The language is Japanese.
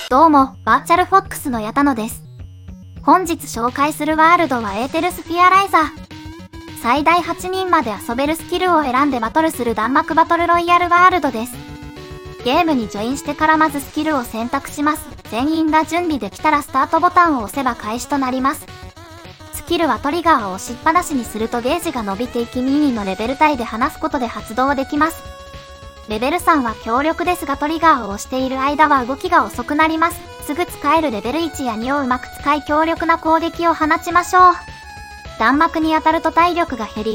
どうも、バーチャルフォックスの矢田野です。本日紹介するワールドはエーテルスフィアライザー。最大8人まで遊べるスキルを選んでバトルする弾幕バトルロイヤルワールドです。ゲームにジョインしてからまずスキルを選択します。全員が準備できたらスタートボタンを押せば開始となります。スキルはトリガーを押しっぱなしにするとゲージが伸びていき任意のレベル帯で離すことで発動できます。レベル3は強力ですがトリガーを押している間は動きが遅くなります。すぐ使えるレベル1や2をうまく使い強力な攻撃を放ちましょう。弾幕に当たると体力が減り、